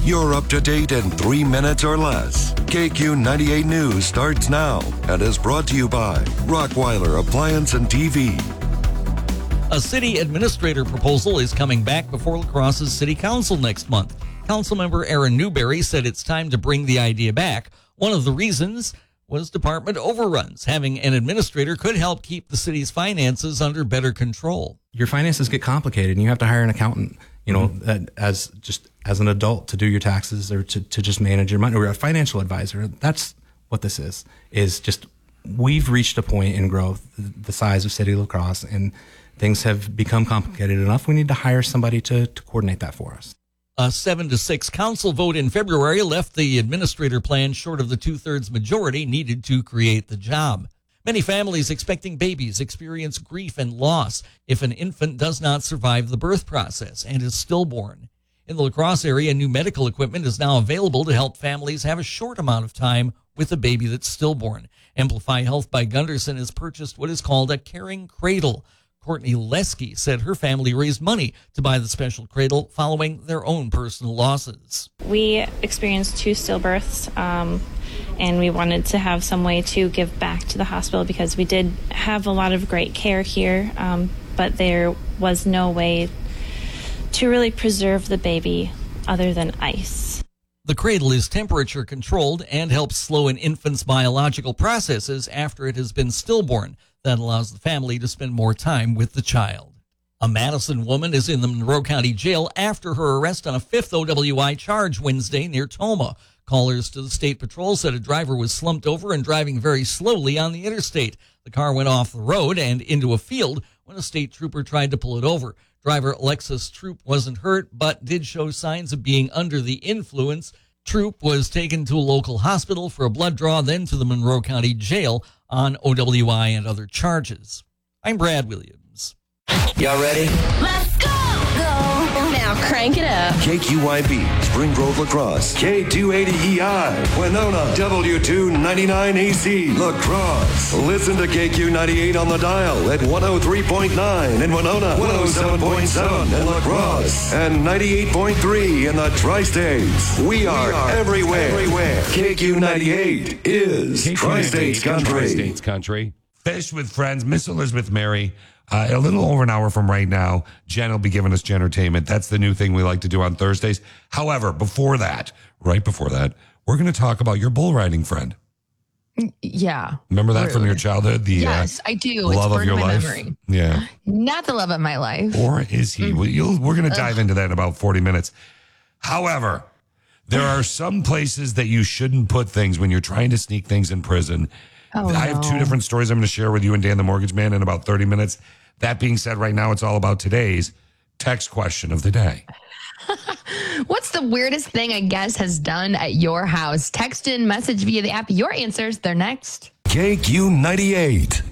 You're up to date in 3 minutes or less. KQ98 News starts now and is brought to you by Rockweiler Appliance and TV. A city administrator proposal is coming back before La Crosse's city council next month. Councilmember Aaron Newberry said it's time to bring the idea back. One of the reasons was department overruns. Having an administrator could help keep the city's finances under better control. Your finances get complicated and you have to hire an accountant, as an adult to do your taxes or to just manage your money, or a financial advisor. That's what this is just we've reached a point in growth, the size of City of La Crosse, and things have become complicated enough. We need to hire somebody to coordinate that for us. A 7-6 council vote in February left the administrator plan short of the 2/3 majority needed to create the job. Many families expecting babies experience grief and loss if an infant does not survive the birth process and is stillborn. In the La Crosse area, new medical equipment is now available to help families have a short amount of time with a baby that's stillborn. Amplify Health by Gunderson has purchased what is called a caring cradle. Courtney Lesky said her family raised money to buy the special cradle following their own personal losses. We experienced 2 stillbirths, and we wanted to have some way to give back to the hospital because we did have a lot of great care here, but there was no way to really preserve the baby other than ice. The cradle is temperature controlled and helps slow an infant's biological processes after it has been stillborn. That allows the family to spend more time with the child. A Madison woman is in the Monroe County Jail after her arrest on a 5th OWI charge Wednesday near Tomah. Callers to the State Patrol said a driver was slumped over and driving very slowly on the interstate. The car went off the road and into a field when a state trooper tried to pull it over. Driver Alexis Troop wasn't hurt, but did show signs of being under the influence. Troop was taken to a local hospital for a blood draw, then to the Monroe County Jail on OWI and other charges. I'm Brad Williams. Y'all ready? Let's go! Now crank it up. KQYB, Spring Grove La Crosse, K280EI, Winona, W299AC, La Crosse. Listen to KQ98 on the dial at 103.9 in Winona, 107.7 in La Crosse, and 98.3 in the Tri-States. We are everywhere. KQ98 is Tri-States Country. Tri-States Country. Fish with Friends, Miss Elizabeth Mary. A little over an hour from right now, Jen will be giving us Jentertainment. That's the new thing we like to do on Thursdays. However, right before that, we're going to talk about your bull riding friend. Yeah. Remember that from your childhood? Yes, I do. Love it's of your my life. Memory. Yeah. Not the love of my life. Or is he? We're going to dive into that in about 40 minutes. However, there are some places that you shouldn't put things when you're trying to sneak things in prison. I have 2 different stories I'm going to share with you and Dan the Mortgage Man in about 30 minutes. That being said, right now it's all about today's text question of the day. What's the weirdest thing a guest has done at your house? Text in, message via the app. Your answers, they're next. KQ98.